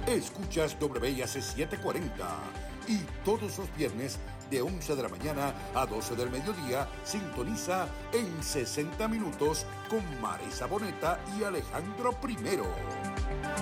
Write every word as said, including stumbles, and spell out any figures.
Escuchas W I A C setecientos cuarenta y todos los viernes de once de la mañana a doce del mediodía sintoniza en sesenta minutos con Marisa Boneta y Alejandro Primero.